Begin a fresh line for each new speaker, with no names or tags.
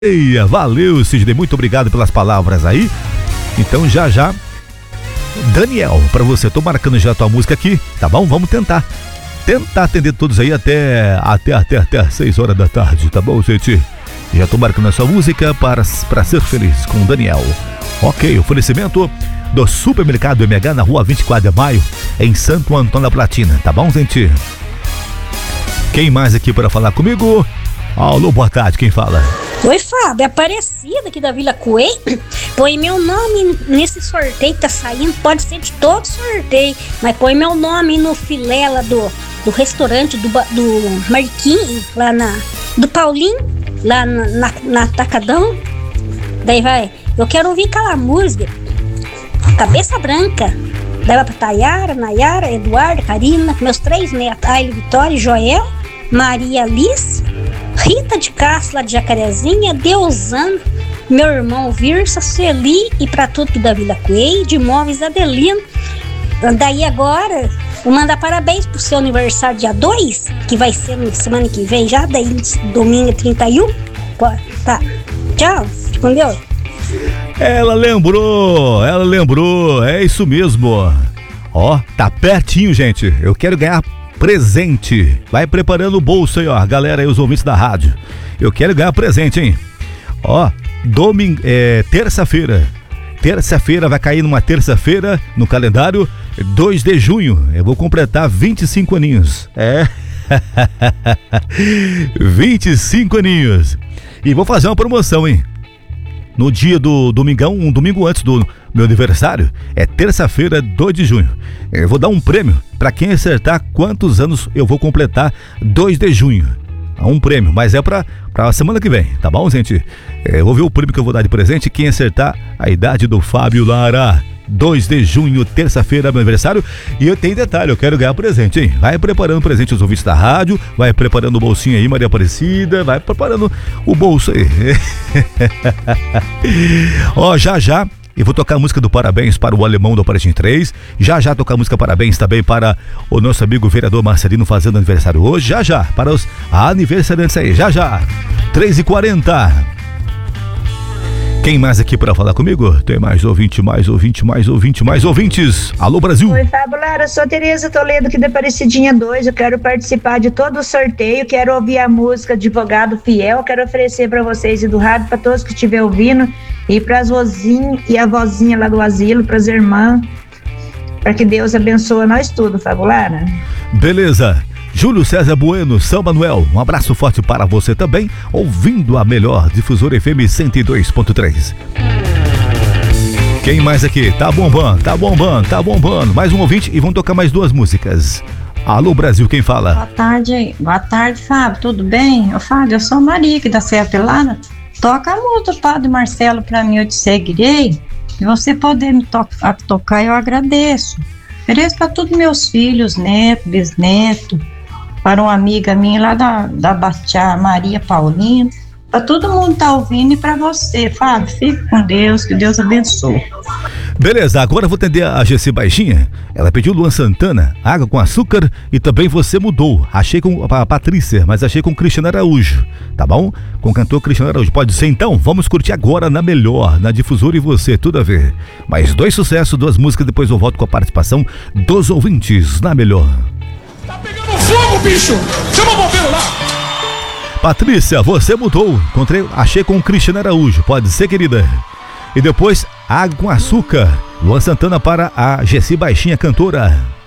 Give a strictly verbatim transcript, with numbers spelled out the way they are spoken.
Eia, valeu, Sidney, muito obrigado pelas palavras aí. Então já já, Daniel, pra você, tô marcando já a tua música aqui, tá bom? Vamos tentar, tentar atender todos aí até, até, até, até seis horas da tarde, tá bom, gente? Já tô marcando a sua música para, para ser feliz com o Daniel. Ok, oferecimento do Supermercado M H na rua vinte e quatro de maio, em Santo Antônio da Platina, tá bom, gente? Quem mais aqui para falar comigo? Alô, boa tarde, quem fala?
Oi, Fábio, é Aparecida aqui da Vila Coelho. Põe meu nome nesse sorteio que tá saindo, pode ser de todo sorteio, mas põe meu nome no filé lá do, do restaurante do, do Marquinhos, lá na, do Paulinho, lá na, na, na Atacadão. Daí vai, eu quero ouvir aquela música, Cabeça Branca. Daí pra Tayara, Nayara, Eduardo, Karina, meus três netos, Aile, Vitória e Joel, Maria Alice, Rita de Castro, lá de Jacarezinha, Deusano, meu irmão Virsa, Celi e pra tudo da Vila Coelho, de Móveis Adelino. Daí agora, vou mandar parabéns pro seu aniversário dia dois, que vai ser na semana que vem já, daí domingo trinta e um. Tá, tchau, fique com Deus.
Ela lembrou, ela lembrou, é isso mesmo. Ó, tá pertinho, gente, eu quero ganhar presente. Vai preparando o bolso aí, ó, galera aí, os ouvintes da rádio. Eu quero ganhar presente, hein? Ó, domingo, é, terça-feira. Terça-feira, vai cair numa terça-feira no calendário, dois de junho. Eu vou completar vinte e cinco aninhos. É. vinte e cinco aninhos. E vou fazer uma promoção, hein? No dia do domingão, um domingo antes do meu aniversário, é terça-feira, dois de junho. Eu vou dar um prêmio para quem acertar quantos anos eu vou completar dois de junho. Um prêmio, mas é para a semana que vem, tá bom, gente? Eu vou ver o prêmio que eu vou dar de presente, quem acertar a idade do Fábio Lara. dois de junho, terça-feira, meu aniversário. E eu tenho detalhe, eu quero ganhar presente, hein? Vai preparando presente os ouvintes da rádio, vai preparando o bolsinho aí, Maria Aparecida, vai preparando o bolso aí. Ó, já já eu vou tocar a música do parabéns para o Alemão do Aparecida três. Já já tocar a música parabéns também para o nosso amigo vereador Marcelino fazendo aniversário hoje. Já já, para os aniversariantes aí, já já, três e quarenta. Quem mais aqui para falar comigo? Tem mais ouvinte, mais ouvinte, mais ouvinte, mais ouvintes. Alô, Brasil.
Oi, Fábio Lara, eu sou Tereza Toledo aqui da Aparecidinha dois. Eu quero participar de todo o sorteio, quero ouvir a música Advogado Fiel. Quero oferecer para vocês e do rádio, para todos que estiverem ouvindo, e para as vozinhas e a vozinha lá do asilo, para as irmãs, para que Deus abençoe nós tudo, Fábio Lara.
Beleza. Júlio César Bueno, São Manuel, um abraço forte para você também, ouvindo a melhor difusora F M cento e dois ponto três. Quem mais aqui? Tá bombando, tá bombando, tá bombando. Mais um ouvinte e vão tocar mais duas músicas. Alô, Brasil, quem fala?
Boa tarde, boa tarde, Fábio, tudo bem? Ô, Fábio, eu sou a Maria aqui da Serra Pelada. Toca a música do Padre Marcelo pra mim, eu te seguirei. Se você puder me to- tocar, eu agradeço. Ofereço para todos meus filhos, netos, bisnetos, para uma amiga minha lá da, da Bastiá, Maria Paulina, para todo mundo tá ouvindo e para você, Fábio, fique com Deus, que Deus abençoe.
Beleza, agora eu vou atender a G C Baixinha. Ela pediu Luan Santana, Água com Açúcar, e também Você Mudou. Achei com a Patrícia, mas achei com Cristiano Araújo, tá bom? Com o cantor Cristiano Araújo. Pode ser então? Vamos curtir agora na melhor, na difusora e você, tudo a ver. Mais dois sucessos, duas músicas, depois eu volto com a participação dos ouvintes na melhor.
Tá pegando fogo, bicho! Chama o bombeiro lá!
Patrícia, Você Mudou. Encontrei, achei com o Cristiano Araújo. Pode ser, querida? E depois, Água com Açúcar. Luan Santana para a Gessi Baixinha, cantora.